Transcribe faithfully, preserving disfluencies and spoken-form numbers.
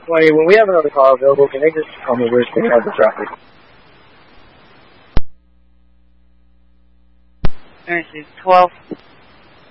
twenty, when we have another car available, can they just tell me where they have the traffic? Alright, so twelve.